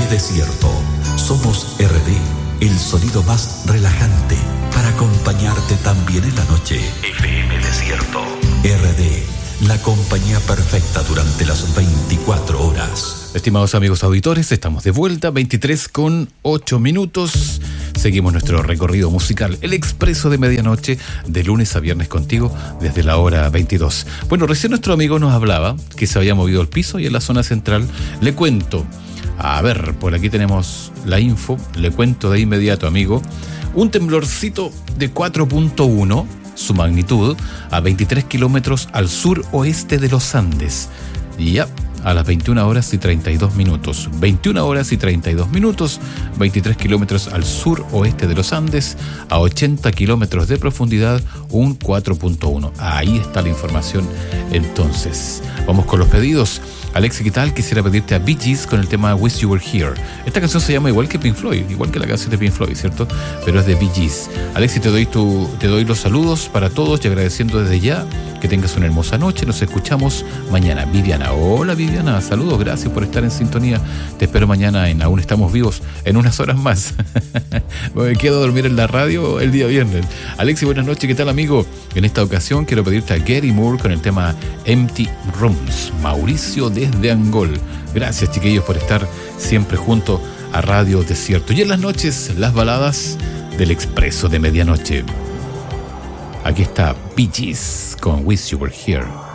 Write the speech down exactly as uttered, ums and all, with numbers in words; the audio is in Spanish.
Desierto. Somos R D, el sonido más relajante para acompañarte también en la noche. F M Desierto. R D, la compañía perfecta durante las veinticuatro horas. Estimados amigos auditores, estamos de vuelta, veintitrés con ocho minutos. Seguimos nuestro recorrido musical, el expreso de medianoche, de lunes a viernes contigo, desde la hora veintidós. Bueno, recién nuestro amigo nos hablaba que se había movido el piso y en la zona central. Le cuento, a ver, por aquí tenemos la info, le cuento de inmediato, amigo. Un temblorcito de cuatro punto uno, su magnitud, a veintitrés kilómetros al sur-oeste de los Andes. Y ya, a las veintiuna horas y treinta y dos minutos. veintiuna horas y treinta y dos minutos, veintitrés kilómetros al sur-oeste de los Andes, a ochenta kilómetros de profundidad, un cuatro punto uno. Ahí está la información. Entonces, vamos con los pedidos. Alexi, ¿qué tal? Quisiera pedirte a Bee Gees con el tema Wish You Were Here. Esta canción se llama igual que Pink Floyd, igual que la canción de Pink Floyd, ¿cierto? Pero es de Bee Gees. Alexi, te doy, tu, te doy los saludos para todos y agradeciendo desde ya que tengas una hermosa noche. Nos escuchamos mañana. Viviana, hola Viviana, saludos, gracias por estar en sintonía. Te espero mañana en Aún Estamos Vivos, en unas horas más. Me quedo a dormir en la radio el día viernes. Alexi, buenas noches, ¿qué tal, amigo? En esta ocasión quiero pedirte a Gary Moore con el tema Empty Rooms. Mauricio desde Angol. Gracias, chiquillos, por estar siempre junto a Radio Desierto. Y en las noches, las baladas del expreso de medianoche. Aquí está Bee Gees con Wish You Were Here.